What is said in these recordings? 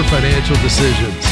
financial decisions.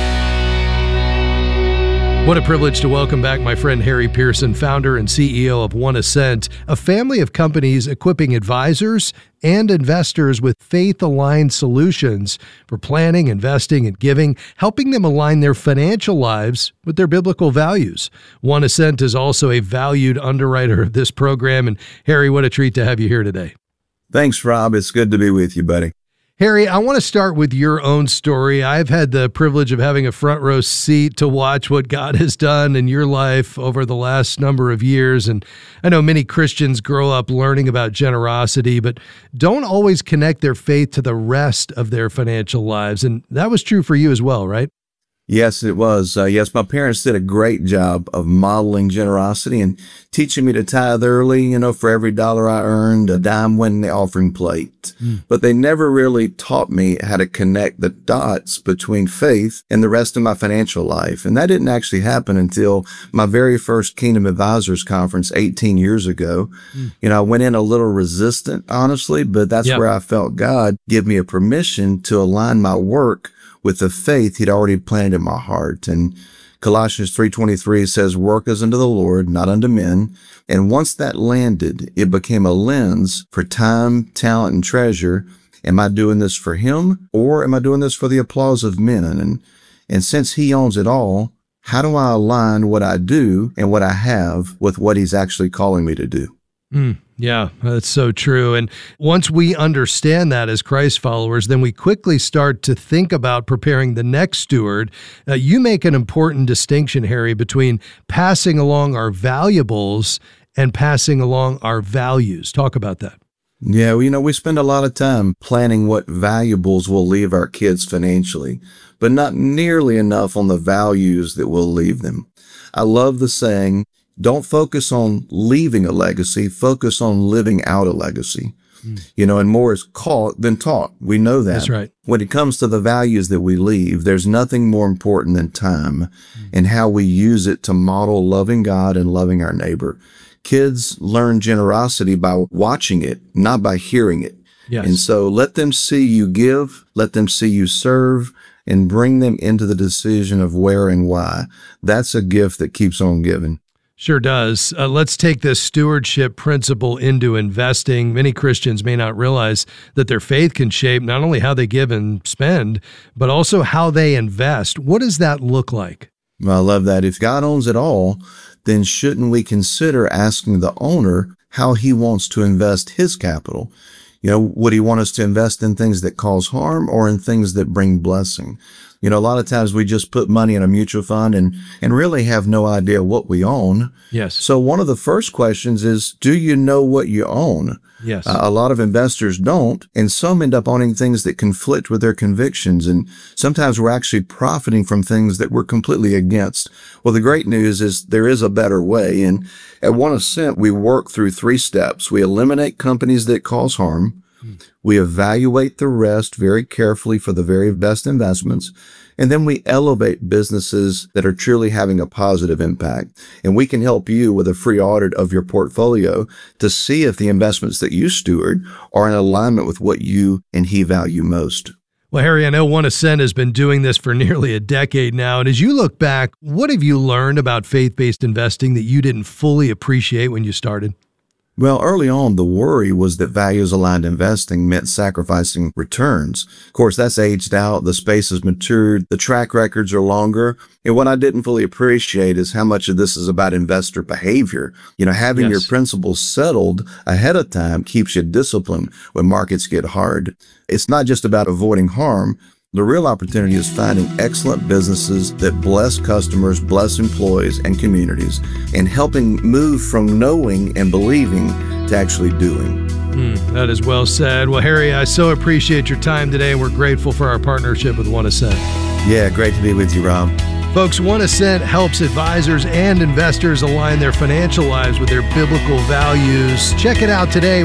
What a privilege to welcome back my friend Harry Pearson, founder and CEO of One Ascent, a family of companies equipping advisors and investors with faith-aligned solutions for planning, investing, and giving, helping them align their financial lives with their biblical values. One Ascent is also a valued underwriter of this program. And Harry, what a treat to have you here today. Thanks, Rob. It's good to be with you, buddy. Harry, I want to start with your own story. I've had the privilege of having a front row seat to watch what God has done in your life over the last number of years. And I know many Christians grow up learning about generosity, but don't always connect their faith to the rest of their financial lives. And that was true for you as well, right? Yes, it was. Yes, my parents did a great job of modeling generosity and teaching me to tithe early. For every dollar I earned, a dime went in the offering plate. But they never really taught me how to connect the dots between faith and the rest of my financial life. And that didn't actually happen until my very first Kingdom Advisors Conference 18 years ago. I went in a little resistant, honestly, but that's where I felt God give me a permission to align my work with the faith he'd already planted in my heart. And Colossians 3:23 says, work as unto the Lord, not unto men. And once that landed, it became a lens for time, talent, and treasure. Am I doing this for him, or am I doing this for the applause of men? And since he owns it all, how do I align what I do and what I have with what he's actually calling me to do? Yeah, that's so true. And once we understand that as Christ followers, then we quickly start to think about preparing the next steward. You make an important distinction, Harry, between passing along our valuables and passing along our values. Talk about that. Yeah, we spend a lot of time planning what valuables we'll leave our kids financially, but not nearly enough on the values that we'll leave them. I love the saying, don't focus on leaving a legacy, focus on living out a legacy. And more is caught than taught. We know that. That's right. When it comes to the values that we leave, there's nothing more important than time and how we use it to model loving God and loving our neighbor. Kids learn generosity by watching it, not by hearing it. Yes. And so let them see you give, let them see you serve, and bring them into the decision of where and why. That's a gift that keeps on giving. Sure does. Let's take this stewardship principle into investing. Many Christians may not realize that their faith can shape not only how they give and spend, but also how they invest. What does that look like? Well, I love that. If God owns it all, then shouldn't we consider asking the owner how he wants to invest his capital? Would he want us to invest in things that cause harm or in things that bring blessing? A lot of times we just put money in a mutual fund and really have no idea what we own. Yes. So one of the first questions is, do you know what you own? Yes. A lot of investors don't, and some end up owning things that conflict with their convictions. And sometimes we're actually profiting from things that we're completely against. Well, the great news is there is a better way. And at One Ascent, we work through 3 steps. We eliminate companies that cause harm. We evaluate the rest very carefully for the very best investments. And then we elevate businesses that are truly having a positive impact. And we can help you with a free audit of your portfolio to see if the investments that you steward are in alignment with what you and he value most. Well, Harry, I know One Ascent has been doing this for nearly a decade now. And as you look back, what have you learned about faith-based investing that you didn't fully appreciate when you started? Well, early on, the worry was that values-aligned investing meant sacrificing returns. Of course, that's aged out. The space has matured. The track records are longer. And what I didn't fully appreciate is how much of this is about investor behavior. Having your principles settled ahead of time keeps you disciplined when markets get hard. It's not just about avoiding harm. The real opportunity is finding excellent businesses that bless customers, bless employees and communities, and helping move from knowing and believing to actually doing. That is well said. Well, Harry, I so appreciate your time today, and we're grateful for our partnership with One Ascent. Yeah, great to be with you, Rob. Folks, One Ascent helps advisors and investors align their financial lives with their biblical values. Check it out today,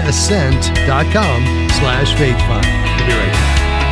oneascent.com/faithfind. We'll be right back.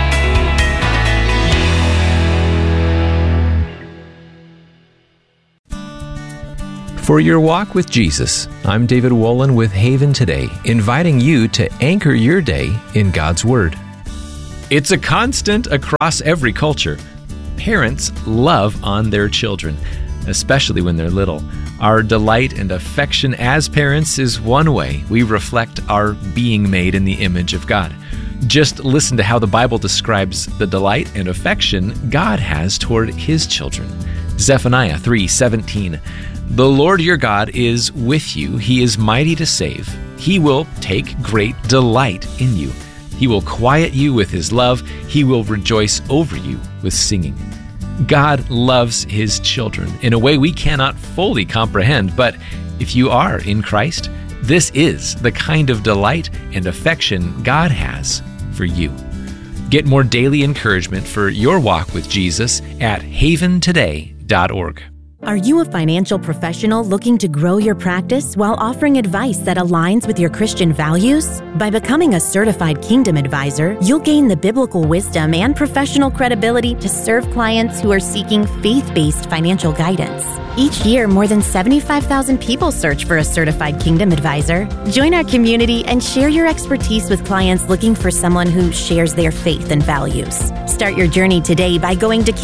For your walk with Jesus, I'm David Wolin with Haven Today, inviting you to anchor your day in God's Word. It's a constant across every culture. Parents love on their children, especially when they're little. Our delight and affection as parents is one way we reflect our being made in the image of God. Just listen to how the Bible describes the delight and affection God has toward His children. Zephaniah 3:17. The Lord your God is with you. He is mighty to save. He will take great delight in you. He will quiet you with His love. He will rejoice over you with singing. God loves His children in a way we cannot fully comprehend, but if you are in Christ, this is the kind of delight and affection God has for you. Get more daily encouragement for your walk with Jesus at haventoday.org. Are you a financial professional looking to grow your practice while offering advice that aligns with your Christian values? By becoming a certified Kingdom Advisor, you'll gain the biblical wisdom and professional credibility to serve clients who are seeking faith-based financial guidance. Each year, more than 75,000 people search for a certified Kingdom Advisor. Join our community and share your expertise with clients looking for someone who shares their faith and values. Start your journey today by going to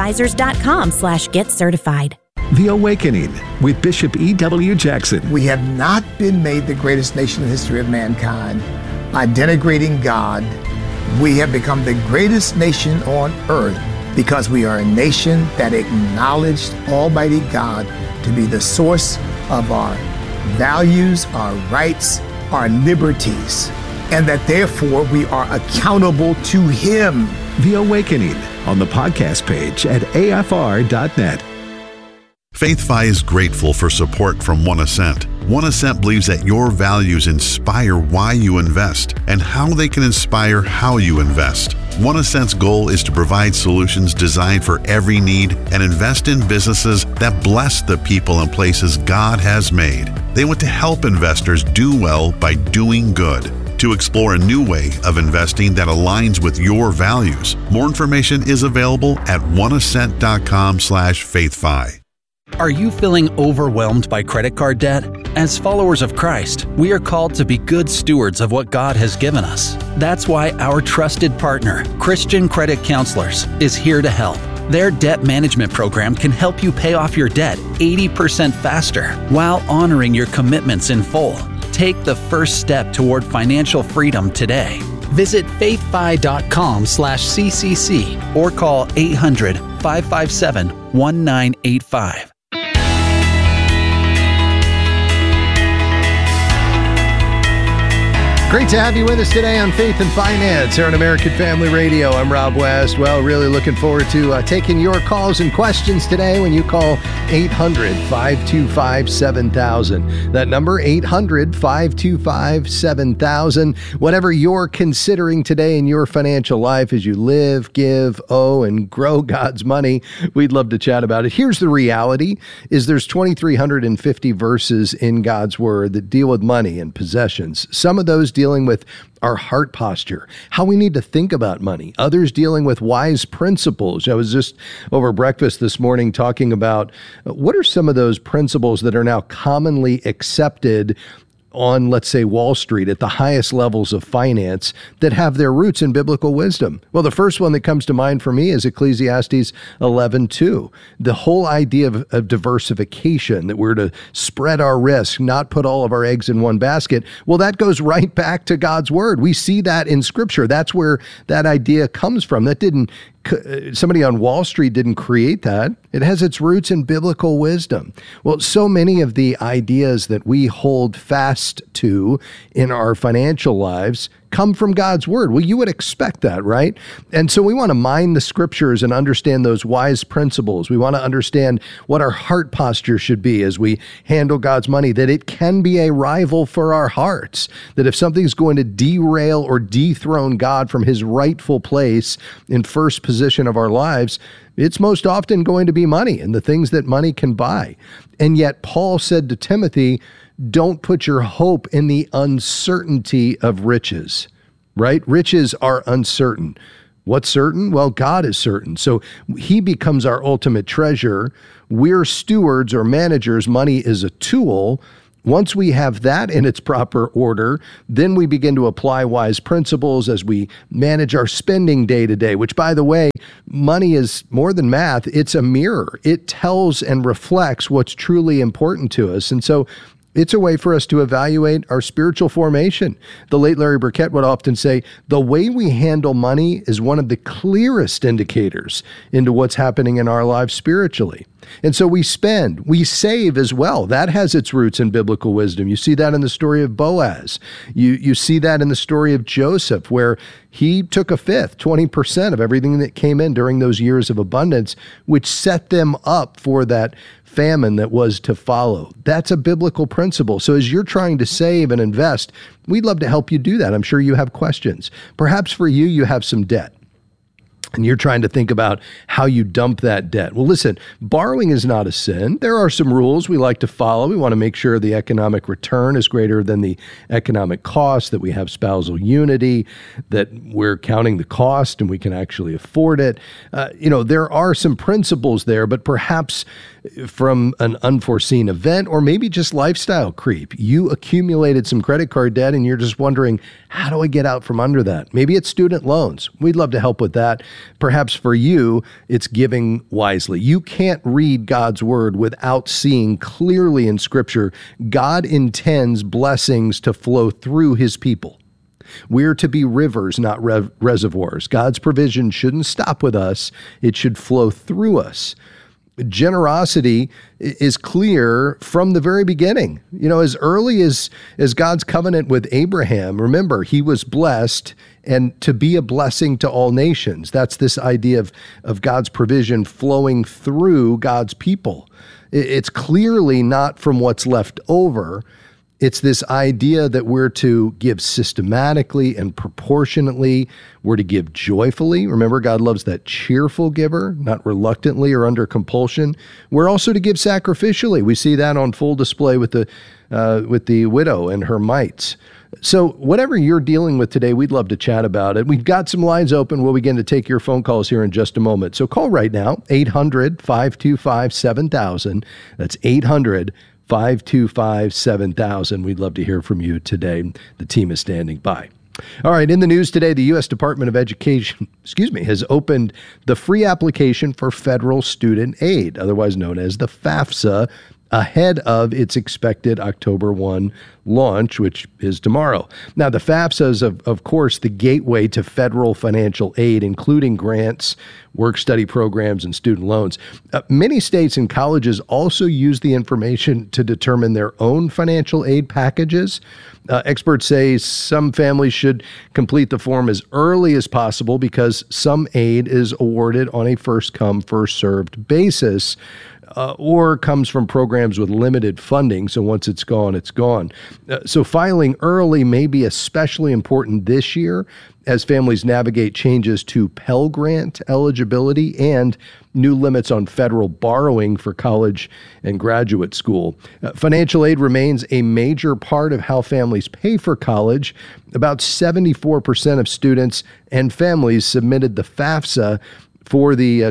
kingdomadvisors.com/get-certified. The Awakening with Bishop E.W. Jackson. We have not been made the greatest nation in the history of mankind by denigrating God. We have become the greatest nation on earth because we are a nation that acknowledged Almighty God to be the source of our values, our rights, our liberties, and that therefore we are accountable to Him. The Awakening on the podcast page at afr.net. FaithFi is grateful for support from One Ascent. One Ascent believes that your values inspire why you invest and how they can inspire how you invest. One Ascent's goal is to provide solutions designed for every need and invest in businesses that bless the people and places God has made. They want to help investors do well by doing good. To explore a new way of investing that aligns with your values, more information is available at oneascent.com/faithfi. Are you feeling overwhelmed by credit card debt? As followers of Christ, we are called to be good stewards of what God has given us. That's why our trusted partner, Christian Credit Counselors, is here to help. Their debt management program can help you pay off your debt 80% faster while honoring your commitments in full. Take the first step toward financial freedom today. Visit faithfi.com/CCC or call 800-557-1985. Great to have you with us today on Faith and Finance here on American Family Radio. I'm Rob West. Well, really looking forward to taking your calls and questions today when you call 800-525-7000. That number, 800-525-7000. Whatever you're considering today in your financial life as you live, give, owe, and grow God's money, we'd love to chat about it. Here's the reality, is there's 2,350 verses in God's Word that deal with money and possessions. Some of those dealing with our heart posture, how we need to think about money. Others dealing with wise principles. I was just over breakfast this morning talking about what are some of those principles that are now commonly accepted on, let's say, Wall Street at the highest levels of finance that have their roots in biblical wisdom. Well, the first one that comes to mind for me is Ecclesiastes 11:2. The whole idea of diversification, that we're to spread our risk, not put all of our eggs in one basket. Well, that goes right back to God's Word. We see that in Scripture. That's where that idea comes from. That didn't somebody on Wall Street didn't create that. It has its roots in biblical wisdom. Well, so many of the ideas that we hold fast to in our financial lives come from God's Word. Well, you would expect that, right? And so we want to mine the Scriptures and understand those wise principles. We want to understand what our heart posture should be as we handle God's money, that it can be a rival for our hearts, that if something's going to derail or dethrone God from His rightful place in first position of our lives, it's most often going to be money and the things that money can buy. And yet Paul said to Timothy, don't put your hope in the uncertainty of riches, right? Riches are uncertain. What's certain? Well, God is certain. So He becomes our ultimate treasure. We're stewards or managers. Money is a tool. Once we have that in its proper order, then we begin to apply wise principles as we manage our spending day to day, which, by the way, money is more than math. It's a mirror. It tells and reflects what's truly important to us. And so it's a way for us to evaluate our spiritual formation. The late Larry Burkett would often say, the way we handle money is one of the clearest indicators into what's happening in our lives spiritually. And so we spend, we save as well. That has its roots in biblical wisdom. You see that in the story of Boaz. You see that in the story of Joseph, where he took a fifth, 20% of everything that came in during those years of abundance, which set them up for that famine that was to follow. That's a biblical principle. So as you're trying to save and invest, we'd love to help you do that. I'm sure you have questions. Perhaps for you, you have some debt, and you're trying to think about how you dump that debt. Well, listen, borrowing is not a sin. There are some rules we like to follow. We want to make sure the economic return is greater than the economic cost, that we have spousal unity, that we're counting the cost and we can actually afford it. There are some principles there, but perhaps from an unforeseen event or maybe just lifestyle creep, you accumulated some credit card debt and you're just wondering, how do I get out from under that? Maybe it's student loans. We'd love to help with that. Perhaps for you, it's giving wisely. You can't read God's word without seeing clearly in Scripture, God intends blessings to flow through his people. We're to be rivers, not reservoirs. God's provision shouldn't stop with us. It should flow through us. Generosity is clear from the very beginning. As early as God's covenant with Abraham, remember, he was blessed and to be a blessing to all nations. That's this idea of God's provision flowing through God's people. It's clearly not from what's left over. It's this idea that we're to give systematically and proportionately. We're to give joyfully. Remember, God loves that cheerful giver, not reluctantly or under compulsion. We're also to give sacrificially. We see that on full display with the widow and her mites. So whatever you're dealing with today, we'd love to chat about it. We've got some lines open. We'll begin to take your phone calls here in just a moment. So call right now, 800-525-7000. That's 800-525-7000. We'd love to hear from you today. The team is standing by. All right, in the news today, the U.S. Department of Education, has opened the free application for federal student aid, otherwise known as the FAFSA, ahead of its expected October 1 launch, which is tomorrow. Now, the FAFSA is, of course, the gateway to federal financial aid, including grants, work-study programs, and student loans. Many states and colleges also use the information to determine their own financial aid packages. Experts say some families should complete the form as early as possible because some aid is awarded on a first-come, first-served basis. Or comes from programs with limited funding. So once it's gone, it's gone. So filing early may be especially important this year as families navigate changes to Pell Grant eligibility and new limits on federal borrowing for college and graduate school. Financial aid remains a major part of how families pay for college. About 74% of students and families submitted the FAFSA for the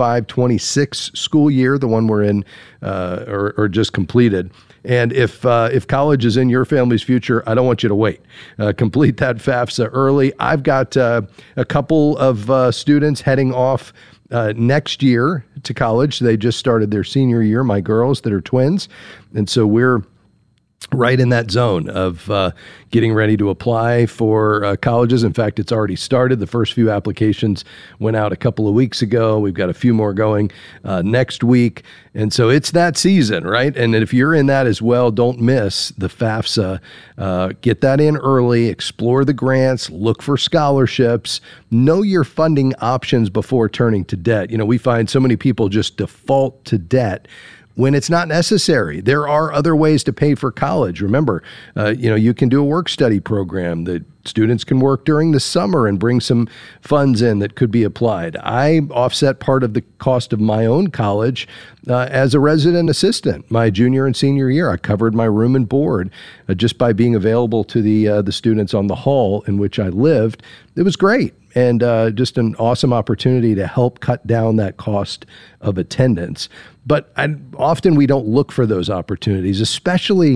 25-26 school year, the one we're in or just completed. And if college is in your family's future, I don't want you to wait. Complete that FAFSA early. I've got a couple of students heading off next year to college. They just started their senior year, my girls that are twins. And so we're right in that zone of getting ready to apply for colleges. In fact, it's already started. The first few applications went out a couple of weeks ago. We've got a few more going next week. And so it's that season, right? And if you're in that as well, don't miss the FAFSA. Get that in early, explore the grants, look for scholarships, know your funding options before turning to debt. We find so many people just default to debt when it's not necessary. There are other ways to pay for college. Remember, you can do a work-study program that students can work during the summer and bring some funds in that could be applied. I offset part of the cost of my own college as a resident assistant. My junior and senior year, I covered my room and board just by being available to the students on the hall in which I lived. It was great. And just an awesome opportunity to help cut down that cost of attendance. But often we don't look for those opportunities, especially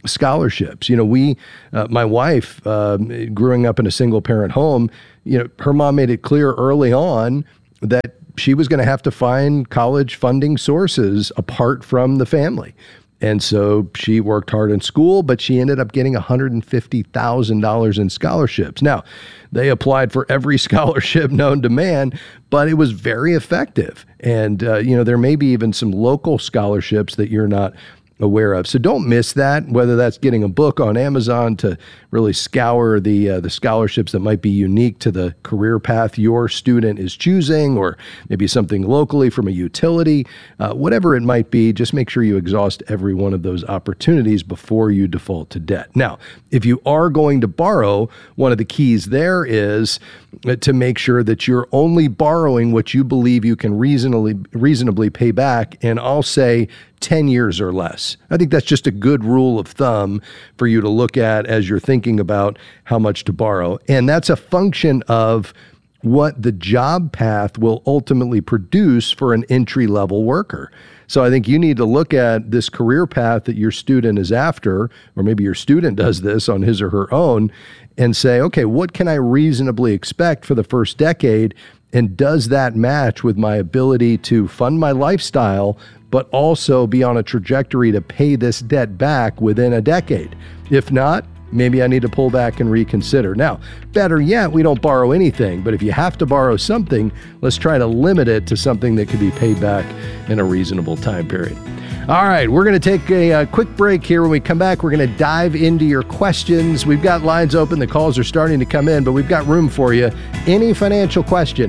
scholarships. My wife, growing up in a single parent home, her mom made it clear early on that she was going to have to find college funding sources apart from the family. And so she worked hard in school, but she ended up getting $150,000 in scholarships. Now, they applied for every scholarship known to man, but it was very effective. And, there may be even some local scholarships that you're not aware of. So don't miss that, whether that's getting a book on Amazon to really scour the scholarships that might be unique to the career path your student is choosing, or maybe something locally from a utility, whatever it might be. Just make sure you exhaust every one of those opportunities before you default to debt. Now, if you are going to borrow, one of the keys there is to make sure that you're only borrowing what you believe you can reasonably pay back. And I'll say 10 years or less. I think that's just a good rule of thumb for you to look at as you're thinking about how much to borrow. And that's a function of what the job path will ultimately produce for an entry-level worker. So I think you need to look at this career path that your student is after, or maybe your student does this on his or her own, and say, okay, what can I reasonably expect for the first decade? And does that match with my ability to fund my lifestyle, but also be on a trajectory to pay this debt back within a decade? If not, maybe I need to pull back and reconsider. Now, better yet, we don't borrow anything, but if you have to borrow something, let's try to limit it to something that can be paid back in a reasonable time period. All right, we're going to take a quick break here. When we come back, we're going to dive into your questions. We've got lines open. The calls are starting to come in, but we've got room for you. Any financial question,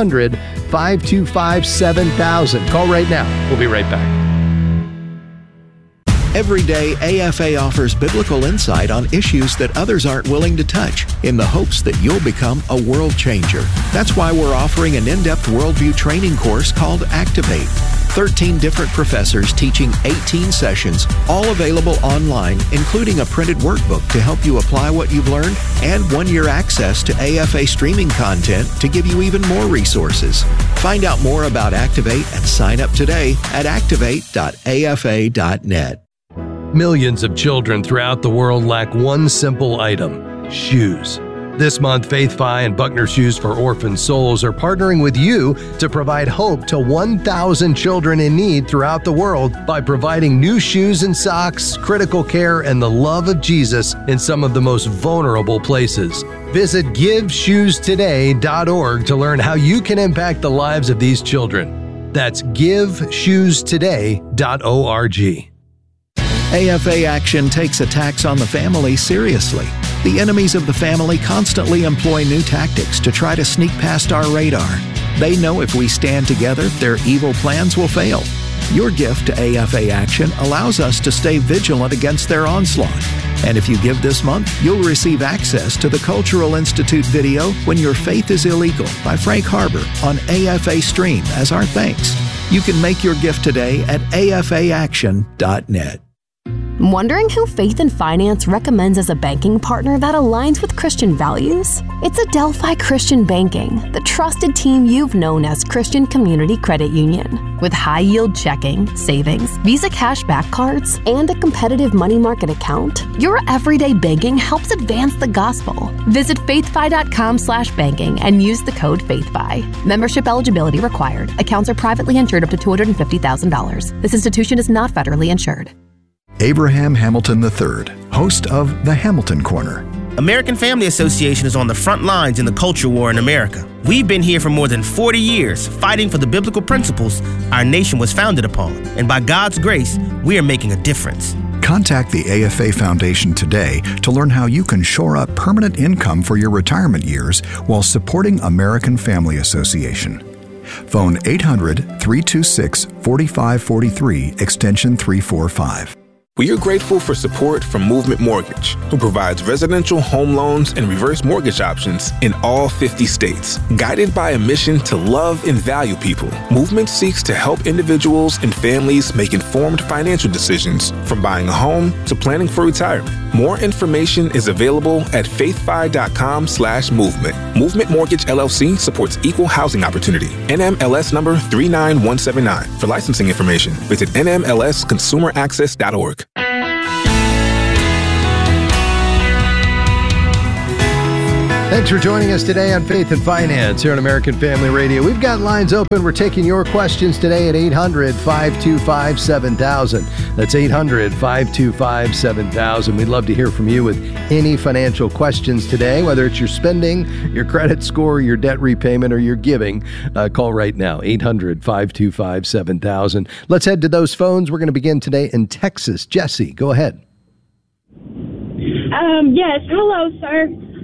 800-525-7000. Call right now. We'll be right back. Every day, AFA offers biblical insight on issues that others aren't willing to touch, in the hopes that you'll become a world changer. That's why we're offering an in-depth worldview training course called Activate. 13 different professors teaching 18 sessions, all available online, including a printed workbook to help you apply what you've learned, and 1-year access to AFA streaming content to give you even more resources. Find out more about Activate and sign up today at activate.afa.net. Millions of children throughout the world lack one simple item: shoes. This month, Faith Fi and Buckner Shoes for Orphan Souls are partnering with you to provide hope to 1,000 children in need throughout the world by providing new shoes and socks, critical care, and the love of Jesus in some of the most vulnerable places. Visit GiveShoesToday.org to learn how you can impact the lives of these children. That's GiveShoesToday.org. AFA Action takes attacks on the family seriously. The enemies of the family constantly employ new tactics to try to sneak past our radar. They know if we stand together, their evil plans will fail. Your gift to AFA Action allows us to stay vigilant against their onslaught. And if you give this month, you'll receive access to the Cultural Institute video When Your Faith is Illegal by Frank Harbor on AFA Stream as our thanks. You can make your gift today at afaaction.net. Wondering who Faith and Finance recommends as a banking partner that aligns with Christian values? It's Adelphi Christian Banking, the trusted team you've known as Christian Community Credit Union. With high-yield checking, savings, Visa cashback cards, and a competitive money market account, your everyday banking helps advance the gospel. Visit faithfi.com/banking and use the code FAITHFI. Membership eligibility required. Accounts are privately insured up to $250,000. This institution is not federally insured. Abraham Hamilton III, host of The Hamilton Corner. American Family Association is on the front lines in the culture war in America. We've been here for more than 40 years, fighting for the biblical principles our nation was founded upon. And by God's grace, we are making a difference. Contact the AFA Foundation today to learn how you can shore up permanent income for your retirement years while supporting American Family Association. Phone 800-326-4543, extension 345. We are grateful for support from Movement Mortgage, who provides residential home loans and reverse mortgage options in all 50 states. Guided by a mission to love and value people, Movement seeks to help individuals and families make informed financial decisions, from buying a home to planning for retirement. More information is available at faithfi.com/movement. Movement Mortgage LLC supports equal housing opportunity. NMLS number 39179. For licensing information, visit nmlsconsumeraccess.org. Thanks for joining us today on Faith and Finance here on American Family Radio. We've got lines open. We're taking your questions today at 800-525-7000. That's 800-525-7000. We'd love to hear from you with any financial questions today, whether it's your spending, your credit score, your debt repayment, or your giving. Call right now, 800-525-7000. Let's head to those phones. We're going to begin today in Texas. Jesse, go ahead. Yes. Hello, sir.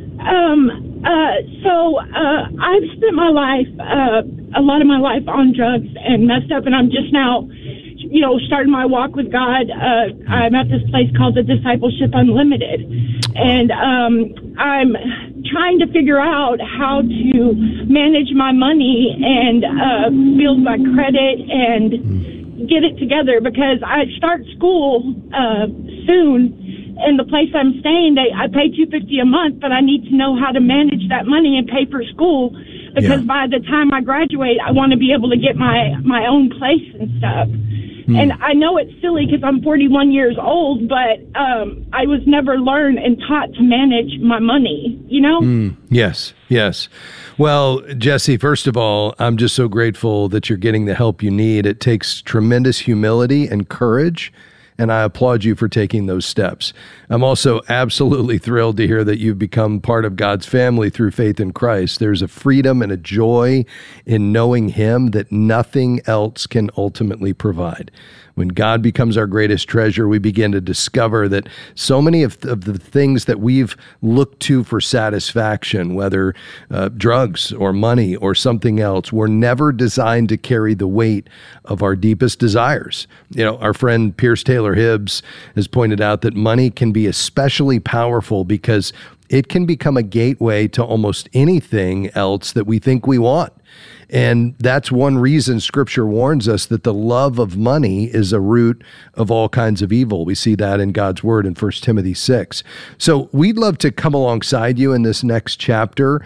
I've spent my life, a lot of my life on drugs and messed up, and I'm just now, starting my walk with God. I'm at this place called the Discipleship Unlimited, and I'm trying to figure out how to manage my money and build my credit and get it together, because I start school soon. In the place I'm staying, I pay $250 a month, but I need to know how to manage that money and pay for school, because by the time I graduate, I want to be able to get my own place and stuff. And I know it's silly because I'm 41 years old, but I was never learned and taught to manage my money, Yes. Well, Jesse, first of all, I'm just so grateful that you're getting the help you need. It takes tremendous humility and courage, and I applaud you for taking those steps. I'm also absolutely thrilled to hear that you've become part of God's family through faith in Christ. There's a freedom and a joy in knowing Him that nothing else can ultimately provide. When God becomes our greatest treasure, we begin to discover that so many of the things that we've looked to for satisfaction, whether drugs or money or something else, were never designed to carry the weight of our deepest desires. Our friend Pierce Taylor Hibbs has pointed out that money can be especially powerful because it can become a gateway to almost anything else that we think we want. And that's one reason Scripture warns us that the love of money is a root of all kinds of evil. We see that in God's Word in 1 Timothy 6. So we'd love to come alongside you in this next chapter.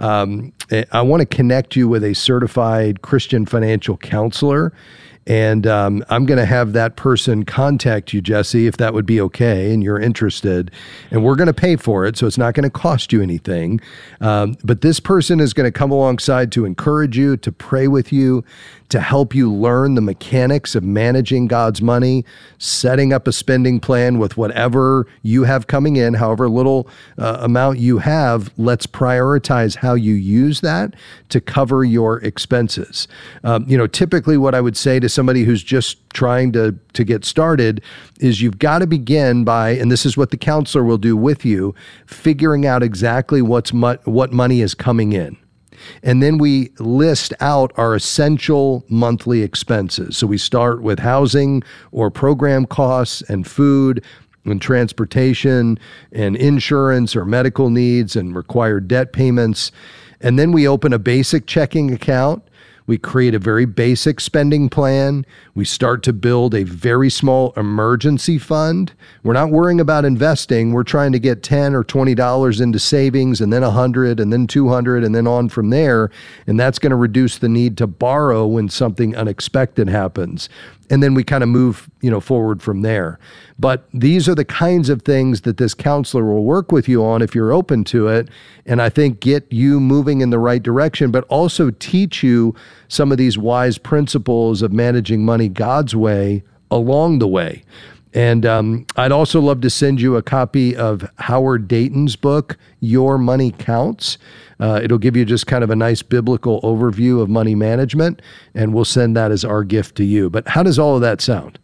I want to connect you with a certified Christian financial counselor. And I'm going to have that person contact you, Jesse, if that would be okay and you're interested. And we're going to pay for it, so it's not going to cost you anything. But this person is going to come alongside to encourage you, to pray with you, to help you learn the mechanics of managing God's money, setting up a spending plan with whatever you have coming in, however little amount you have. Let's prioritize how you use that to cover your expenses. Typically what I would say to somebody who's just trying to get started is you've got to begin by, and this is what the counselor will do with you, figuring out exactly what money is coming in. And then we list out our essential monthly expenses. So we start with housing or program costs and food and transportation and insurance or medical needs and required debt payments. And then we open a basic checking account. We create a very basic spending plan. We start to build a very small emergency fund. We're not worrying about investing. We're trying to get $10 or $20 into savings, and then $100, and then $200, and then on from there. And that's going to reduce the need to borrow when something unexpected happens. And then we kind of move, forward from there. But these are the kinds of things that this counselor will work with you on if you're open to it. And I think get you moving in the right direction, but also teach you some of these wise principles of managing money God's way along the way. And I'd also love to send you a copy of Howard Dayton's book, Your Money Counts. It'll give you just kind of a nice biblical overview of money management, and we'll send that as our gift to you. But how does all of that sound?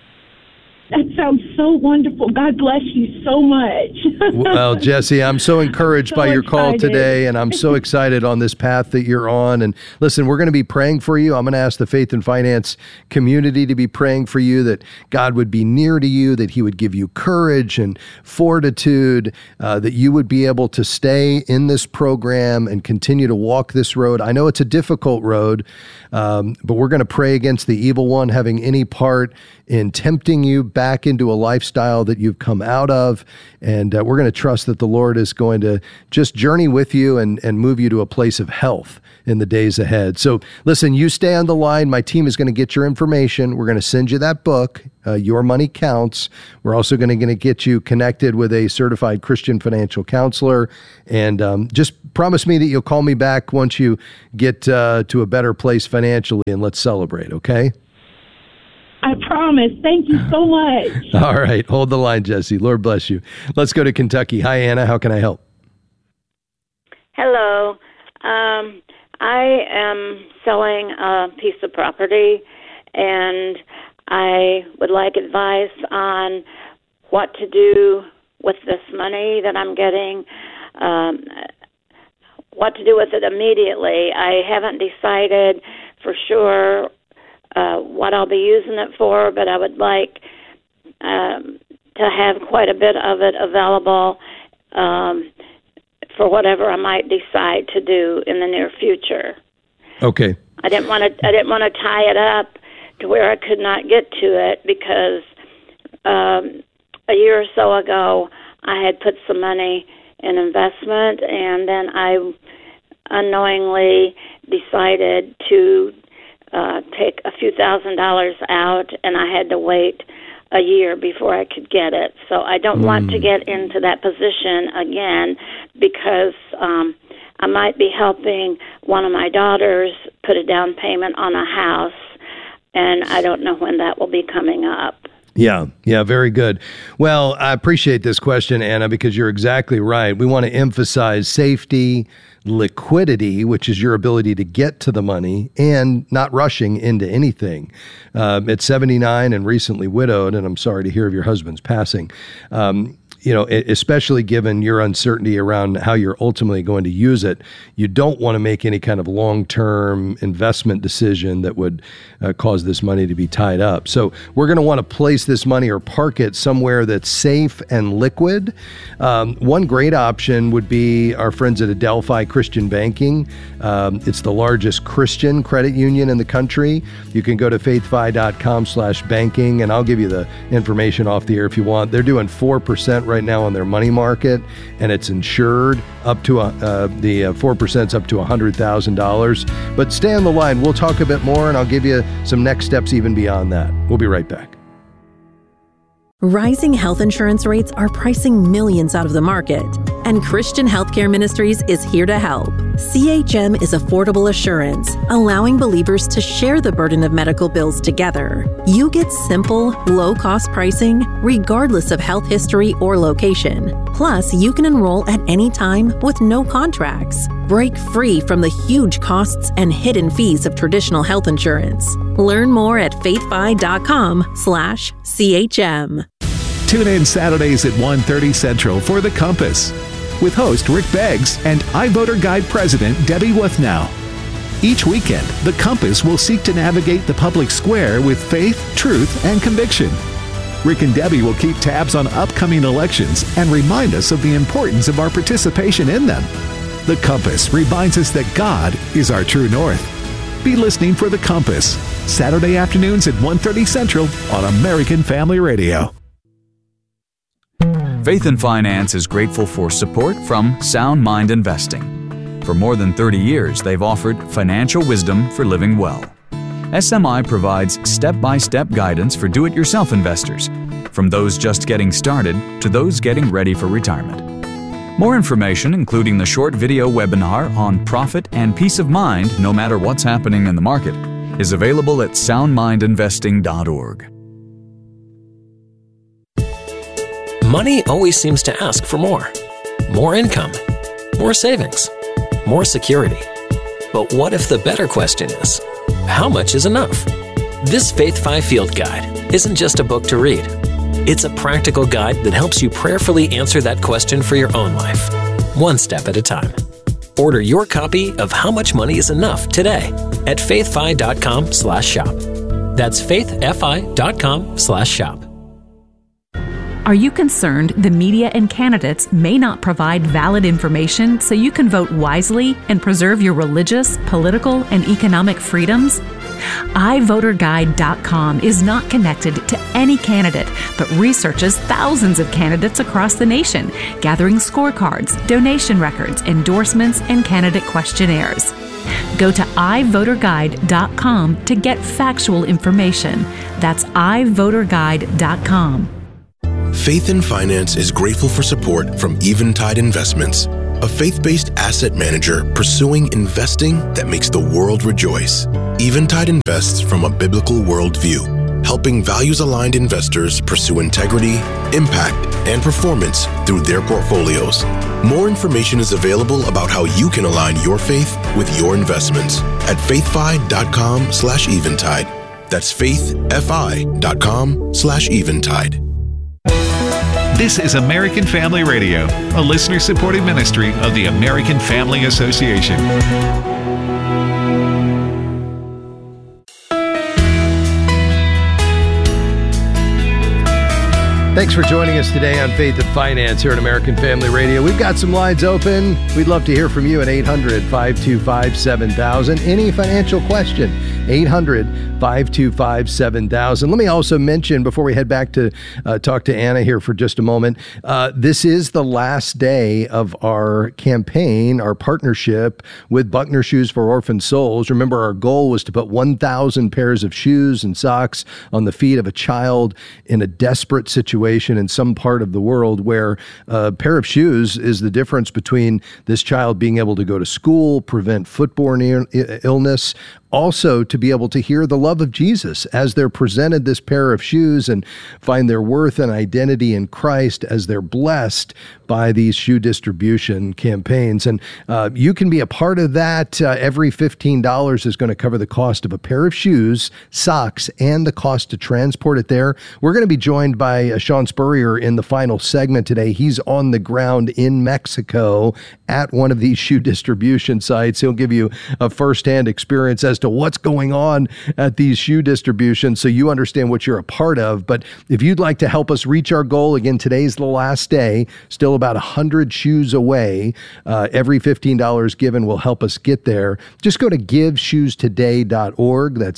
That sounds so wonderful. God bless you so much. Well, Jesse, I'm so encouraged by your call today, and I'm so excited on this path that you're on. And listen, we're going to be praying for you. I'm going to ask the Faith and Finance community to be praying for you, that God would be near to you, that He would give you courage and fortitude, that you would be able to stay in this program and continue to walk this road. I know it's a difficult road, but we're going to pray against the evil one having any part in tempting you back into a lifestyle that you've come out of. And we're going to trust that the Lord is going to just journey with you and move you to a place of health in the days ahead. So listen, you stay on the line. My team is going to get your information. We're going to send you that book, Your Money Counts. We're also going to get you connected with a certified Christian financial counselor. And just promise me that you'll call me back once you get to a better place financially, and let's celebrate, okay? I promise. Thank you so much. All right. Hold the line, Jesse. Lord bless you. Let's go to Kentucky. Hi, Anna. How can I help? Hello. I am selling a piece of property, and I would like advice on what to do with this money that I'm getting, what to do with it immediately. I haven't decided for sure what I'll be using it for, but I would like to have quite a bit of it available for whatever I might decide to do in the near future. Okay. I didn't want to tie it up to where I could not get to it, because a year or so ago I had put some money in investment, and then I unknowingly decided to take a few $1,000s out, and I had to wait a year before I could get it. So I don't want to get into that position again, because I might be helping one of my daughters put a down payment on a house, and I don't know when that will be coming up. Yeah, very good. Well, I appreciate this question, Anna, because you're exactly right. We want to emphasize safety, liquidity, which is your ability to get to the money, and not rushing into anything. At 79 and recently widowed, and I'm sorry to hear of your husband's passing, especially given your uncertainty around how you're ultimately going to use it, you don't want to make any kind of long-term investment decision that would cause this money to be tied up. So we're going to want to place this money or park it somewhere that's safe and liquid. One great option would be our friends at Adelphi Christian Banking. It's the largest Christian credit union in the country. You can go to faithfi.com/banking, and I'll give you the information off the air if you want. They're doing 4% right now on their money market, and it's insured up to the 4% up to $100,000. But stay on the line. We'll talk a bit more, and I'll give you some next steps even beyond that. We'll be right back. Rising health insurance rates are pricing millions out of the market, and Christian Healthcare Ministries is here to help. CHM is affordable assurance, allowing believers to share the burden of medical bills together. You get simple, low-cost pricing regardless of health history or location. Plus, you can enroll at any time with no contracts. Break free from the huge costs and hidden fees of traditional health insurance. Learn more at faithfi.com/CHM. Tune in Saturdays at 1:30 Central for The Compass with host Rick Beggs and iVoter Guide President Debbie Wuthnow. Each weekend, The Compass will seek to navigate the public square with faith, truth, and conviction. Rick and Debbie will keep tabs on upcoming elections and remind us of the importance of our participation in them. The Compass reminds us that God is our true north. Be listening for The Compass, Saturday afternoons at 1:30 Central on American Family Radio. Faith and Finance is grateful for support from Sound Mind Investing. For more than 30 years, they've offered financial wisdom for living well. SMI provides step-by-step guidance for do-it-yourself investors, from those just getting started to those getting ready for retirement. More information, including the short video webinar on profit and peace of mind no matter what's happening in the market, is available at soundmindinvesting.org. Money always seems to ask for more. More income, more savings, more security. But what if the better question is, how much is enough? This Faith Fi Field Guide isn't just a book to read. It's a practical guide that helps you prayerfully answer that question for your own life, one step at a time. Order your copy of How Much Money is Enough today at faithfi.com/shop. That's faithfi.com/shop. Are you concerned the media and candidates may not provide valid information so you can vote wisely and preserve your religious, political, and economic freedoms? iVoterGuide.com is not connected to any candidate, but researches thousands of candidates across the nation, gathering scorecards, donation records, endorsements, and candidate questionnaires. Go to iVoterGuide.com to get factual information. That's iVoterGuide.com. Faith in Finance is grateful for support from Eventide Investments, a faith-based asset manager pursuing investing that makes the world rejoice. Eventide invests from a biblical worldview, helping values-aligned investors pursue integrity, impact, and performance through their portfolios. More information is available about how you can align your faith with your investments at faithfi.com/eventide. That's faithfi.com/eventide. This is American Family Radio, a listener-supported ministry of the American Family Association. Thanks for joining us today on Faith and Finance here at American Family Radio. We've got some lines open. We'd love to hear from you at 800-525-7000. Any financial question, 800-525-7000. Let me also mention, before we head back to talk to Anna here for just a moment, this is the last day of our campaign, our partnership with Buckner Shoes for Orphan Souls. Remember, our goal was to put 1,000 pairs of shoes and socks on the feet of a child in a desperate situation in some part of the world where a pair of shoes is the difference between this child being able to go to school, prevent foodborne illness, also to be able to hear the love of Jesus as they're presented this pair of shoes and find their worth and identity in Christ as they're blessed by these shoe distribution campaigns. And you can be a part of that. Every $15 is going to cover the cost of a pair of shoes, socks, and the cost to transport it there. We're going to be joined by Sean Spurrier in the final segment today. He's on the ground in Mexico at one of these shoe distribution sites. He'll give you a firsthand experience as to what's going on at these shoe distributions so you understand what you're a part of. But if you'd like to help us reach our goal, again, today's the last day, still about 100 shoes away. Every $15 given will help us get there. Just go to giveshoestoday.org. That's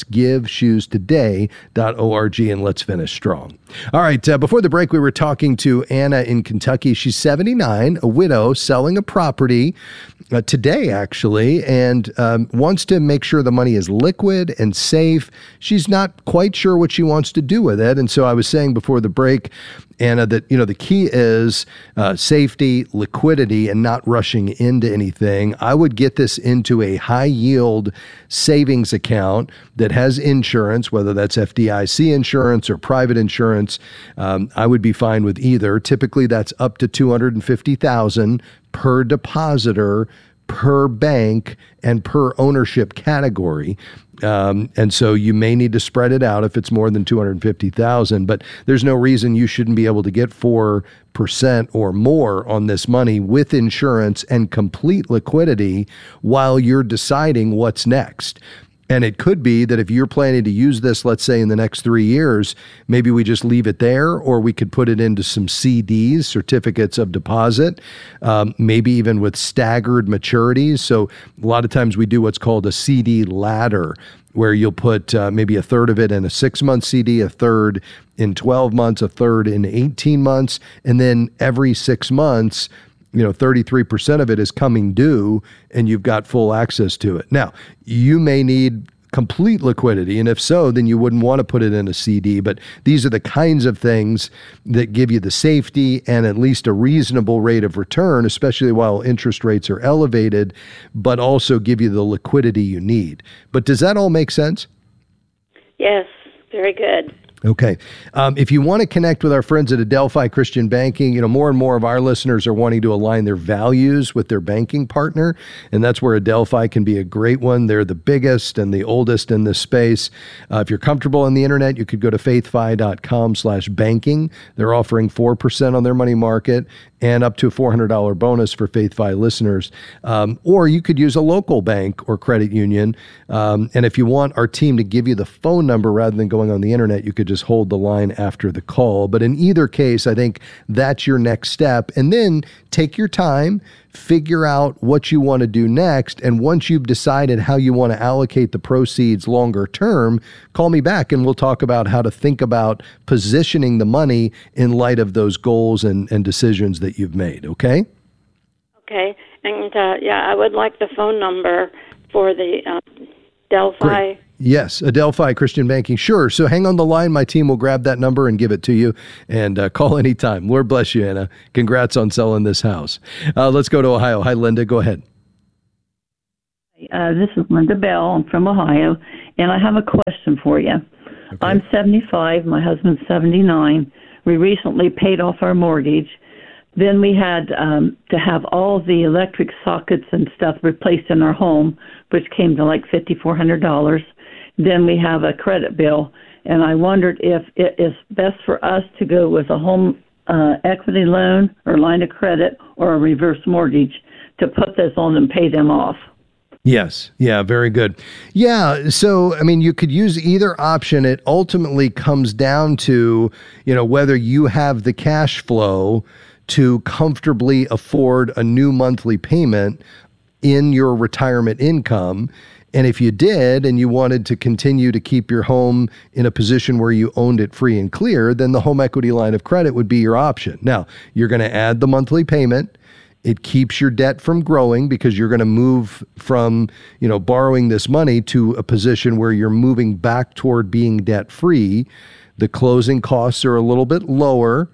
giveshoestoday.org, and let's finish strong. All right, before the break, we were talking to Anna in Kentucky. She's 79, a widow, selling a property today, actually, and wants to make sure the money is liquid and safe. She's not quite sure what she wants to do with it. And so I was saying before the break, Anna, that, the key is safety, liquidity, and not rushing into anything. I would get this into a high yield savings account that has insurance, whether that's FDIC insurance or private insurance. I would be fine with either. Typically, that's up to $250,000 per depositor, per bank, and per ownership category. And so you may need to spread it out if it's more than $250,000, but there's no reason you shouldn't be able to get 4% or more on this money with insurance and complete liquidity while you're deciding what's next. And it could be that if you're planning to use this, let's say in the next 3 years, maybe we just leave it there, or we could put it into some CDs, certificates of deposit, maybe even with staggered maturities. So a lot of times we do what's called a CD ladder, where you'll put maybe a third of it in a 6-month CD, a third in 12 months, a third in 18 months, and then every 6 months, 33% of it is coming due and you've got full access to it. Now, you may need complete liquidity, and if so, then you wouldn't want to put it in a CD, but these are the kinds of things that give you the safety and at least a reasonable rate of return, especially while interest rates are elevated, but also give you the liquidity you need. But does that all make sense? Yes, very good. Okay. If you want to connect with our friends at Adelphi Christian Banking, more and more of our listeners are wanting to align their values with their banking partner, and that's where Adelphi can be a great one. They're the biggest and the oldest in this space. If you're comfortable on the internet, you could go to faithfi.com/banking. They're offering 4% on their money market and up to a $400 bonus for FaithFi listeners. Or you could use a local bank or credit union. And if you want our team to give you the phone number rather than going on the internet, you could just hold the line after the call. But in either case, I think that's your next step. And then take your time, figure out what you want to do next. And once you've decided how you want to allocate the proceeds longer term, call me back and we'll talk about how to think about positioning the money in light of those goals and decisions that you've made. Okay? Okay. And I would like the phone number for the Delphi? Great. Yes, Adelphi Christian Banking. Sure. So hang on the line. My team will grab that number and give it to you, and call anytime. Lord bless you, Anna. Congrats on selling this house. Let's go to Ohio. Hi, Linda. Go ahead. This is Linda Bell. I'm from Ohio, and I have a question for you. Okay. I'm 75. My husband's 79. We recently paid off our mortgage. Then we had to have all the electric sockets and stuff replaced in our home, which came to like $5,400. Then we have a credit bill, and I wondered if it is best for us to go with a home equity loan or line of credit or a reverse mortgage to put this on and pay them off. Yes. Yeah, very good. Yeah, so, I mean, you could use either option. It ultimately comes down to, whether you have the cash flow to comfortably afford a new monthly payment in your retirement income. And if you did, and you wanted to continue to keep your home in a position where you owned it free and clear, then the home equity line of credit would be your option. Now, you're going to add the monthly payment. It keeps your debt from growing because you're going to move from, borrowing this money to a position where you're moving back toward being debt free. The closing costs are a little bit lower,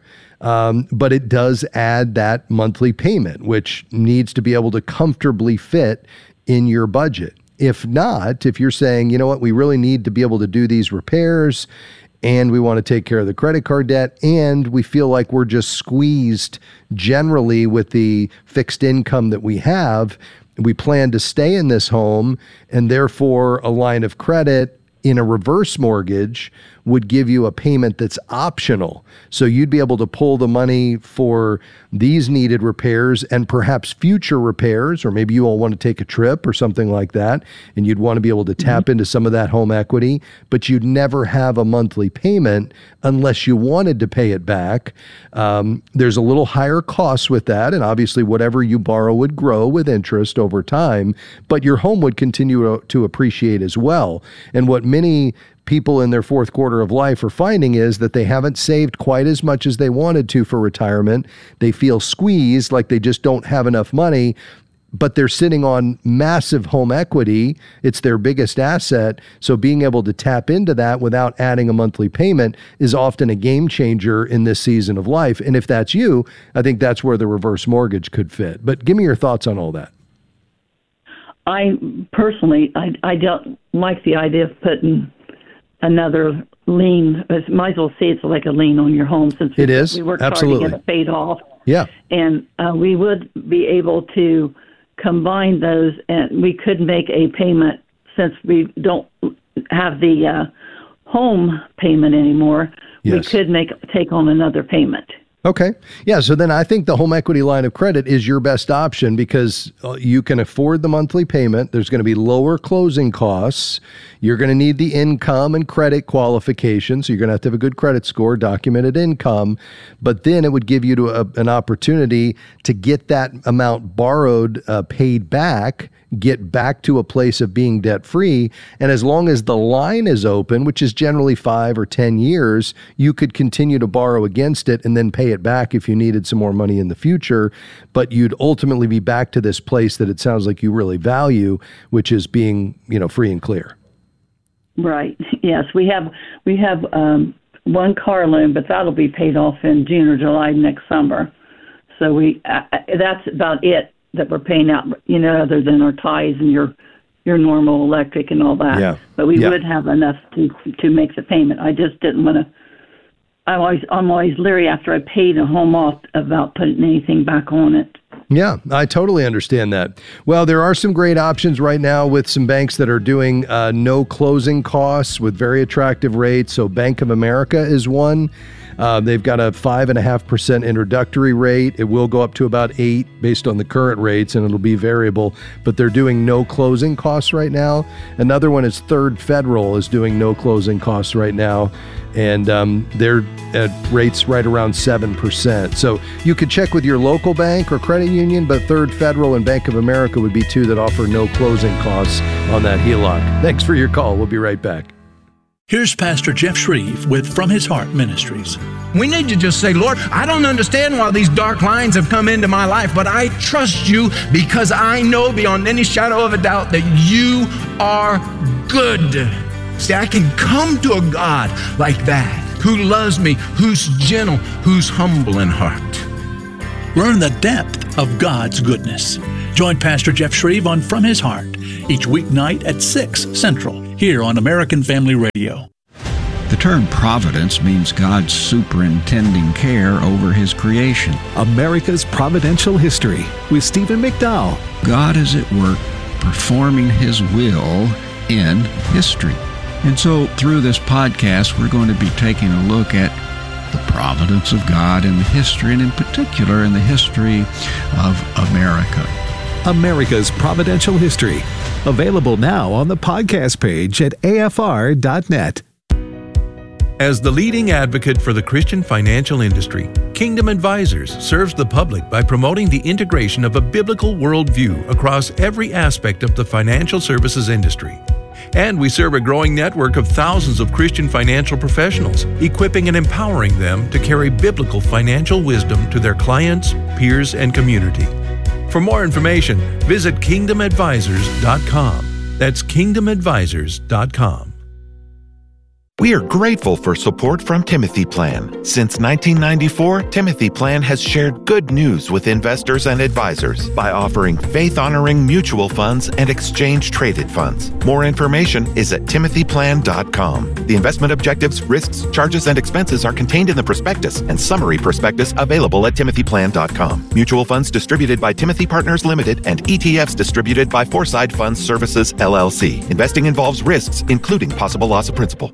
but it does add that monthly payment, which needs to be able to comfortably fit in your budget. If not, if you're saying, we really need to be able to do these repairs and we want to take care of the credit card debt and we feel like we're just squeezed generally with the fixed income that we have, we plan to stay in this home, and therefore a line of credit in a reverse mortgage would give you a payment that's optional. So you'd be able to pull the money for these needed repairs and perhaps future repairs, or maybe you all want to take a trip or something like that, and you'd want to be able to tap into some of that home equity, but you'd never have a monthly payment unless you wanted to pay it back. There's a little higher cost with that, and obviously whatever you borrow would grow with interest over time, but your home would continue to appreciate as well. And what many people in their fourth quarter of life are finding is that they haven't saved quite as much as they wanted to for retirement. They feel squeezed, like they just don't have enough money, but they're sitting on massive home equity. It's their biggest asset. So being able to tap into that without adding a monthly payment is often a game changer in this season of life. And if that's you, I think that's where the reverse mortgage could fit. But give me your thoughts on all that. I personally don't like the idea of putting another lien. Might as well say it's like a lien on your home, since we worked hard to get it paid off. Yeah. And we would be able to combine those, and we could make a payment since we don't have the home payment anymore. Yes. We could take on another payment. Okay. Yeah. So then I think the home equity line of credit is your best option because you can afford the monthly payment. There's going to be lower closing costs. You're going to need the income and credit qualifications. So you're going to have a good credit score, documented income. But then it would give you an opportunity to get that amount borrowed paid back, get back to a place of being debt free. And as long as the line is open, which is generally 5 or 10 years, you could continue to borrow against it and then pay it back if you needed some more money in the future. But you'd ultimately be back to this place that it sounds like you really value, which is being, free and clear. Right. Yes, we have one car loan, but that'll be paid off in June or July next summer. So that's about it that we're paying out, other than our ties and your normal electric and all that. Yeah. But we would have enough to make the payment. I just didn't want to. I'm always leery after I paid a home off about putting anything back on it. Yeah, I totally understand that. Well, there are some great options right now with some banks that are doing no closing costs with very attractive rates. So Bank of America is one. They've got a 5.5% introductory rate. It will go up to about 8% based on the current rates, and it'll be variable. But they're doing no closing costs right now. Another one is Third Federal is doing no closing costs right now, and they're at rates right around 7%. So you could check with your local bank or credit union, but Third Federal and Bank of America would be two that offer no closing costs on that HELOC. Thanks for your call. We'll be right back. Here's Pastor Jeff Shreve with From His Heart Ministries. We need to just say, Lord, I don't understand why these dark lines have come into my life, but I trust you because I know beyond any shadow of a doubt that you are good. See, I can come to a God like that, who loves me, who's gentle, who's humble in heart. Learn the depth of God's goodness. Join Pastor Jeff Shreve on From His Heart each weeknight at 6 Central here on American Family Radio. The term providence means God's superintending care over His creation. America's Providential History with Stephen McDowell. God is at work performing His will in history. And so through this podcast, we're going to be taking a look at the providence of God in the history, and in particular in the history of America. America's Providential History. Available now on the podcast page at afr.net. As the leading advocate for the Christian financial industry, Kingdom Advisors serves the public by promoting the integration of a biblical worldview across every aspect of the financial services industry. And we serve a growing network of thousands of Christian financial professionals, equipping and empowering them to carry biblical financial wisdom to their clients, peers, and community. For more information, visit kingdomadvisors.com. That's kingdomadvisors.com. We are grateful for support from Timothy Plan. Since 1994, Timothy Plan has shared good news with investors and advisors by offering faith-honoring mutual funds and exchange-traded funds. More information is at timothyplan.com. The investment objectives, risks, charges, and expenses are contained in the prospectus and summary prospectus available at timothyplan.com. Mutual funds distributed by Timothy Partners Limited and ETFs distributed by Foreside Funds Services, LLC. Investing involves risks, including possible loss of principal.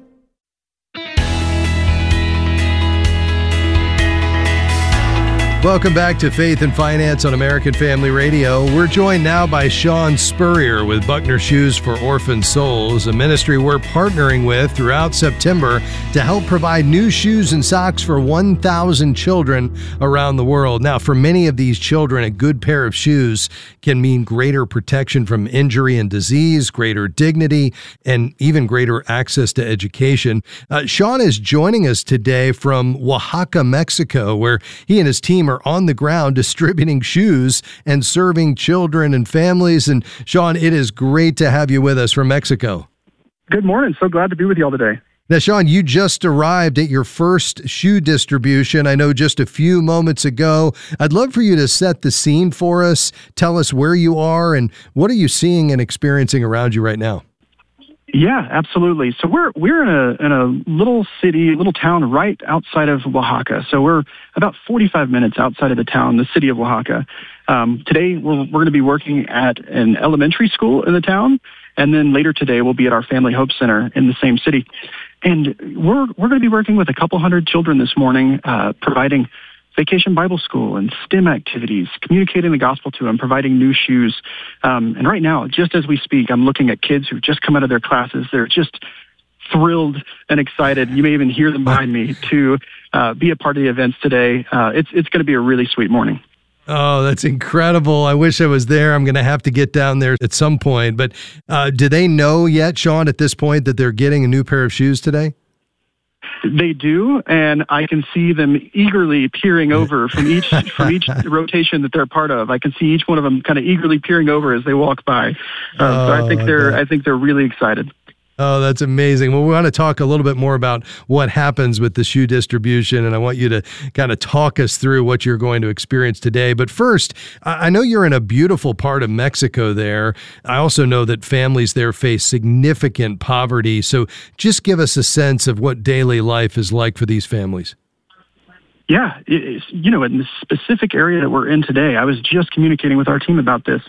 Welcome back to Faith and Finance on American Family Radio. We're joined now by Sean Spurrier with Buckner Shoes for Orphan Souls, a ministry we're partnering with throughout September to help provide new shoes and socks for 1,000 children around the world. Now, for many of these children, a good pair of shoes can mean greater protection from injury and disease, greater dignity, and even greater access to education. Sean is joining us today from Oaxaca, Mexico, where he and his team are on the ground distributing shoes and serving children and families. And Sean, it is great to have you with us from Mexico. Good morning. So glad to be with you all today. Now, Sean, you just arrived at your first shoe distribution, I know, just a few moments ago. I'd love for you to set the scene for us. Tell us where you are and what are you seeing and experiencing around you right now? Yeah, absolutely. So we're in a little city, little town right outside of Oaxaca. So we're about 45 minutes outside of the town, the city of Oaxaca. Today we're going to be working at an elementary school in the town, and then later today we'll be at our Family Hope Center in the same city. And we're going to be working with a couple hundred children this morning, providing Vacation Bible School and STEM activities, communicating the gospel to them, providing new shoes. And right now, just as we speak, I'm looking at kids who've just come out of their classes. They're just thrilled and excited. You may even hear them behind me to be a part of the events today. It's going to be a really sweet morning. Oh, that's incredible. I wish I was there. I'm going to have to get down there at some point. But do they know yet, Sean, at this point that they're getting a new pair of shoes today? They do, and I can see them eagerly peering over from each rotation that they're part of. I can see each one of them kind of eagerly peering over as they walk by. So I think they're really excited. Oh, that's amazing. Well, we want to talk a little bit more about what happens with the shoe distribution, and I want you to kind of talk us through what you're going to experience today. But first, I know you're in a beautiful part of Mexico there. I also know that families there face significant poverty. So just give us a sense of what daily life is like for these families. Yeah, in the specific area that we're in today, I was just communicating with our team about this.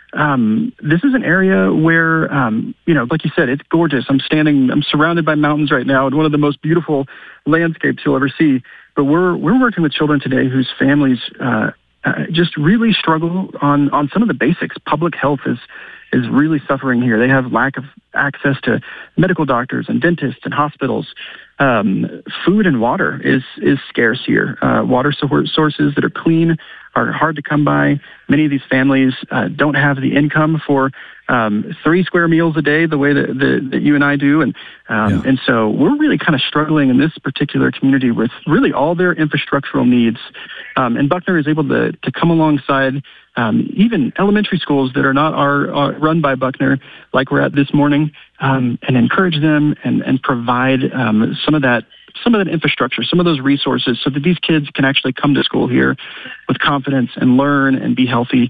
This is an area where, like you said, it's gorgeous. I'm surrounded by mountains right now and one of the most beautiful landscapes you'll ever see. But we're working with children today whose families just really struggle on some of the basics. Public health is is really suffering here. They have lack of access to medical doctors and dentists and hospitals. Food and water is scarce here. Water sources that are clean are hard to come by. Many of these families don't have the income for 3 square meals a day the way that you and I do. And so we're really kind of struggling in this particular community with really all their infrastructural needs. And Buckner is able to come alongside even elementary schools that are not run by Buckner, like we're at this morning, and encourage them and provide some of that infrastructure, some of those resources, so that these kids can actually come to school here with confidence and learn and be healthy.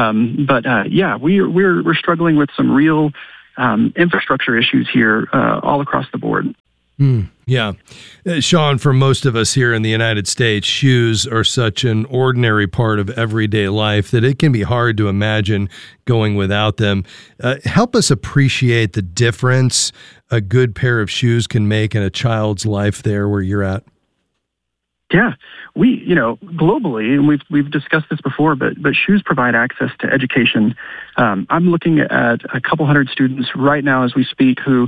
We're struggling with some real infrastructure issues here all across the board. Yeah. Sean, for most of us here in the United States, shoes are such an ordinary part of everyday life that it can be hard to imagine going without them. Help us appreciate the difference a good pair of shoes can make in a child's life there where you're at. Yeah, we, globally, and we've discussed this before, but shoes provide access to education. I'm looking at a couple hundred students right now as we speak who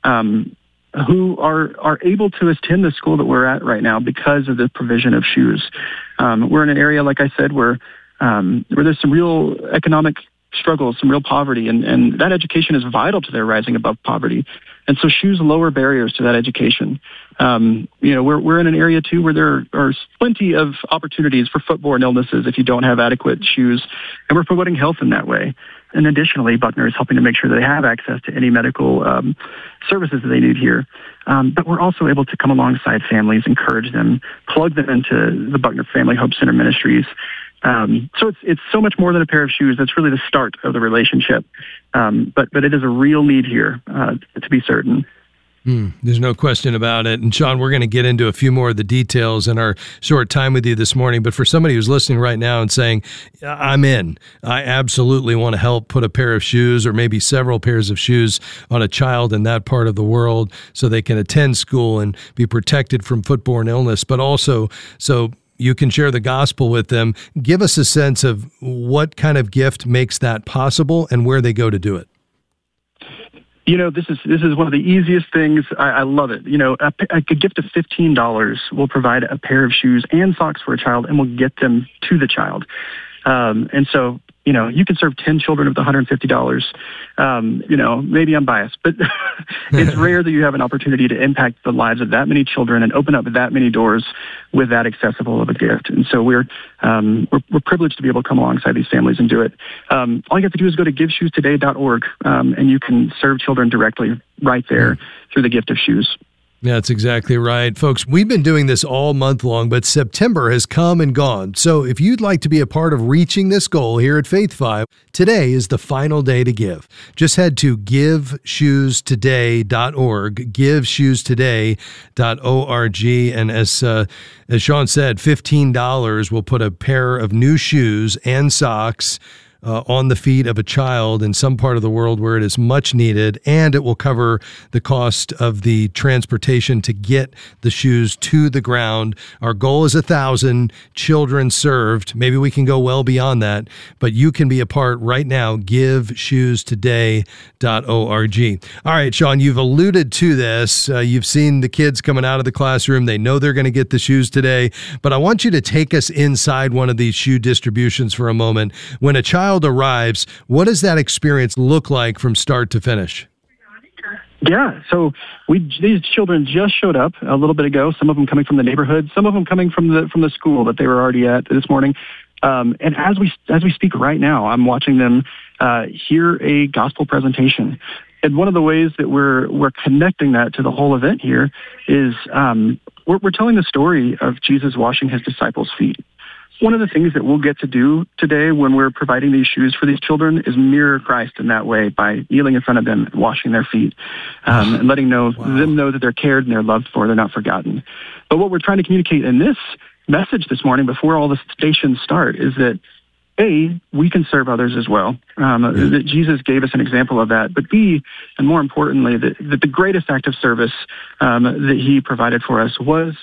are able to attend the school that we're at right now because of the provision of shoes. We're in an area, like I said, where there's some real economic struggles, some real poverty, and that education is vital to their rising above poverty. And so shoes lower barriers to that education. We're in an area too where there are plenty of opportunities for footborne illnesses if you don't have adequate shoes, and we're promoting health in that way. And additionally, Buckner is helping to make sure they have access to any medical services that they need here. But we're also able to come alongside families, encourage them, plug them into the Buckner Family Hope Center Ministries. So it's so much more than a pair of shoes. That's really the start of the relationship. But it is a real need here, to be certain. There's no question about it. And Sean, we're going to get into a few more of the details in our short time with you this morning. But for somebody who's listening right now and saying, I'm in, I absolutely want to help put a pair of shoes or maybe several pairs of shoes on a child in that part of the world so they can attend school and be protected from footborne illness, but also so you can share the gospel with them. Give us a sense of what kind of gift makes that possible and where they go to do it. This is one of the easiest things. I love it. A gift of $15 will provide a pair of shoes and socks for a child and will get them to the child. And so, you can serve 10 children with $150. Maybe I'm biased, but it's rare that you have an opportunity to impact the lives of that many children and open up that many doors with that accessible of a gift. And so we're privileged to be able to come alongside these families and do it. All you have to do is go to giveshoestoday.org, and you can serve children directly right there through the gift of shoes. That's exactly right. Folks, we've been doing this all month long, but September has come and gone. So if you'd like to be a part of reaching this goal here at Faith 5, today is the final day to give. Just head to giveshoestoday.org, giveshoestoday.org. And as Sean said, $15 will put a pair of new shoes and socks on the feet of a child in some part of the world where it is much needed, and it will cover the cost of the transportation to get the shoes to the ground. Our goal is 1,000 children served. Maybe we can go well beyond that, but you can be a part right now. GiveShoestoday.org. All right, Sean, you've alluded to this. You've seen the kids coming out of the classroom. They know they're going to get the shoes today, but I want you to take us inside one of these shoe distributions for a moment. When a child arrives, what does that experience look like from start to finish? Yeah, so these children just showed up a little bit ago. Some of them coming from the neighborhood, some of them coming from the school that they were already at this morning. And as we speak right now, I'm watching them hear a gospel presentation. And one of the ways that we're connecting that to the whole event here is we're telling the story of Jesus washing his disciples' feet. One of the things that we'll get to do today when we're providing these shoes for these children is mirror Christ in that way by kneeling in front of them and washing their feet, and letting them know that they're cared and they're loved for, they're not forgotten. But what we're trying to communicate in this message this morning before all the stations start is that, A, we can serve others as well, that Jesus gave us an example of that, but B, and more importantly, that the greatest act of service that he provided for us was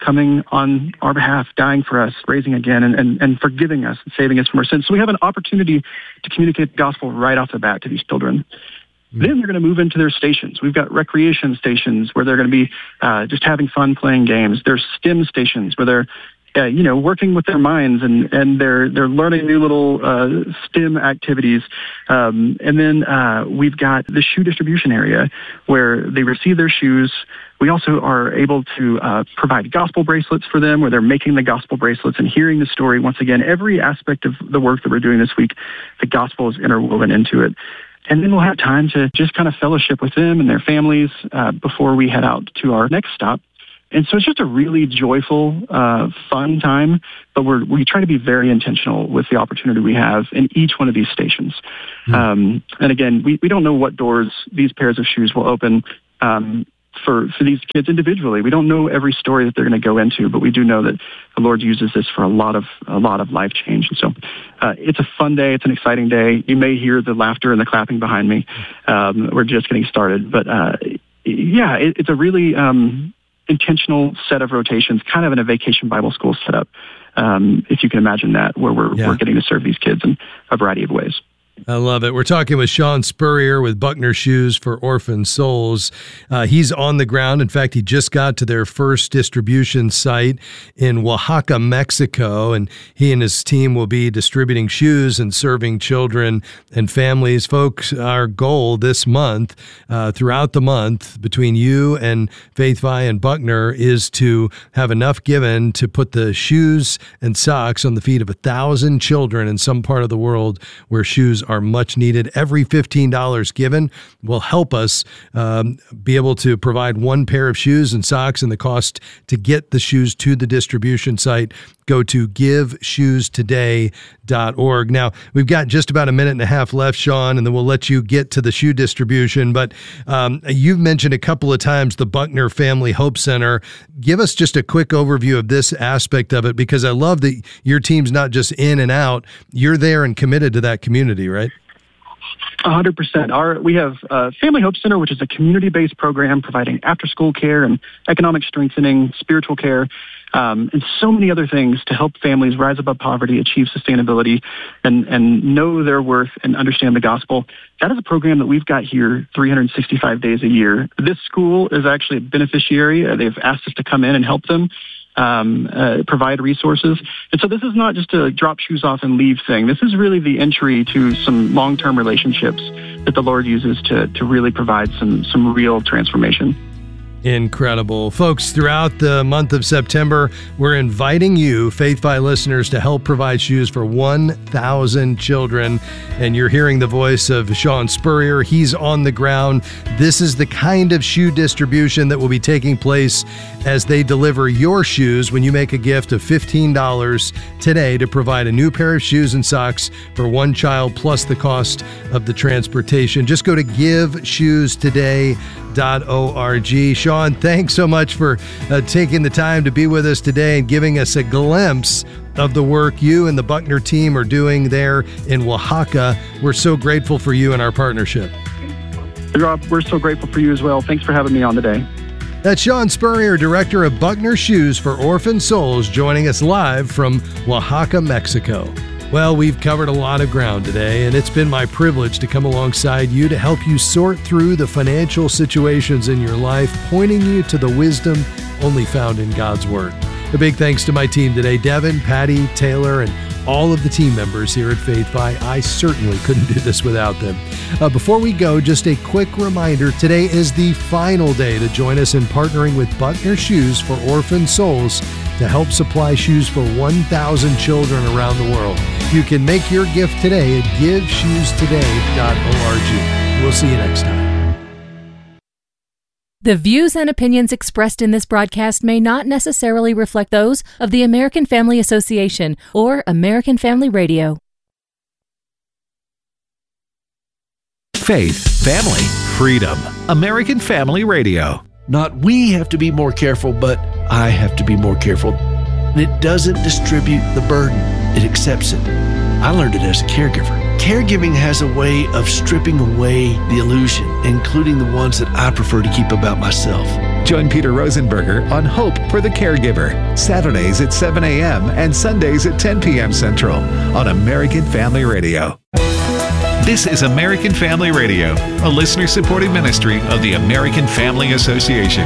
coming on our behalf, dying for us, raising again, and forgiving us and saving us from our sins. So we have an opportunity to communicate the gospel right off the bat to these children. Then they're going to move into their stations. We've got recreation stations where they're going to be just having fun playing games. There's STEM stations where they're working with their minds and they're learning new little STEM activities. And then we've got the shoe distribution area where they receive their shoes. We also are able to provide gospel bracelets for them where they're making the gospel bracelets and hearing the story. Once again, every aspect of the work that we're doing this week, the gospel is interwoven into it. And then we'll have time to just kind of fellowship with them and their families before we head out to our next stop. And so it's just a really joyful, fun time, but we try to be very intentional with the opportunity we have in each one of these stations. And again, we don't know what doors these pairs of shoes will open for these kids individually. We don't know every story that they're going to go into, but we do know that the Lord uses this for a lot of life change. And so it's a fun day. It's an exciting day. You may hear the laughter and the clapping behind me. We're just getting started. But it's a really intentional set of rotations, kind of in a vacation Bible school setup, if you can imagine that, where we're getting to serve these kids in a variety of ways. I love it. We're talking with Sean Spurrier with Buckner Shoes for Orphan Souls. He's on the ground. In fact, he just got to their first distribution site in Oaxaca, Mexico, and he and his team will be distributing shoes and serving children and families. Folks, our goal this month, throughout the month, between you and Faith Vi and Buckner, is to have enough given to put the shoes and socks on the feet of 1,000 children in some part of the world where shoes are much needed. Every $15 given will help us be able to provide one pair of shoes and socks, and the cost to get the shoes to the distribution site. Go to giveshoestoday.org. Now, we've got just about a minute and a half left, Sean, and then we'll let you get to the shoe distribution. But you've mentioned a couple of times the Buckner Family Hope Center. Give us just a quick overview of this aspect of it, because I love that your team's not just in and out. You're there and committed to that community, right? 100%. We have Family Hope Center, which is a community-based program providing after-school care and economic strengthening, spiritual care, and so many other things to help families rise above poverty, achieve sustainability, and know their worth and understand the gospel. That is a program that we've got here 365 days a year. This school is actually a beneficiary. They've asked us to come in and help them. Provide resources. And so this is not just a drop shoes off and leave thing. This is really the entry to some long-term relationships that the Lord uses to really provide some real transformation. Incredible. Folks, throughout the month of September, we're inviting you, Faith Vi listeners, to help provide shoes for 1,000 children. And you're hearing the voice of Sean Spurrier. He's on the ground. This is the kind of shoe distribution that will be taking place as they deliver your shoes when you make a gift of $15 today to provide a new pair of shoes and socks for one child plus the cost of the transportation. Just go to giveshoestoday.org. Sean, thanks so much for taking the time to be with us today and giving us a glimpse of the work you and the Buckner team are doing there in Oaxaca. We're so grateful for you and our partnership. Rob, we're so grateful for you as well. Thanks for having me on today. That's Sean Spurrier, director of Buckner Shoes for Orphan Souls, joining us live from Oaxaca, Mexico. Well, we've covered a lot of ground today, and it's been my privilege to come alongside you to help you sort through the financial situations in your life, pointing you to the wisdom only found in God's Word. A big thanks to my team today, Devin, Patty, Taylor, and all of the team members here at Faith Vi. I certainly couldn't do this without them. Before we go, just a quick reminder, today is the final day to join us in partnering with Buckner Shoes for Orphan Souls to help supply shoes for 1,000 children around the world. You can make your gift today at giveshoestoday.org. We'll see you next time. The views and opinions expressed in this broadcast may not necessarily reflect those of the American Family Association or American Family Radio. Faith, family, freedom. American Family Radio. Not we have to be more careful, but I have to be more careful. And it doesn't distribute the burden. It accepts it. I learned it as a caregiver. Caregiving has a way of stripping away the illusion, including the ones that I prefer to keep about myself. Join Peter Rosenberger on Hope for the Caregiver, Saturdays at 7 a.m. and Sundays at 10 p.m. Central on American Family Radio. This is American Family Radio, a listener-supported ministry of the American Family Association.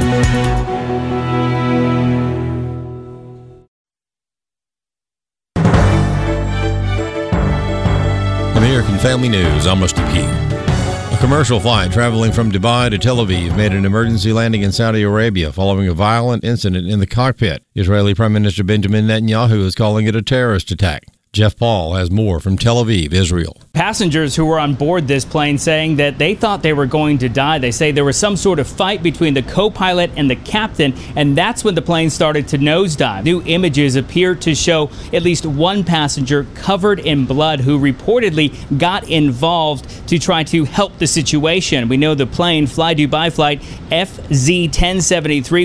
American Family News, I'm Rusty P. A commercial flight traveling from Dubai to Tel Aviv made an emergency landing in Saudi Arabia following a violent incident in the cockpit. Israeli Prime Minister Benjamin Netanyahu is calling it a terrorist attack. Jeff Paul has more from Tel Aviv, Israel. Passengers who were on board this plane saying that they thought they were going to die. They say there was some sort of fight between the co-pilot and the captain, and that's when the plane started to nosedive. New images appear to show at least one passenger covered in blood who reportedly got involved to try to help the situation. We know the plane, Fly Dubai flight FZ-1073,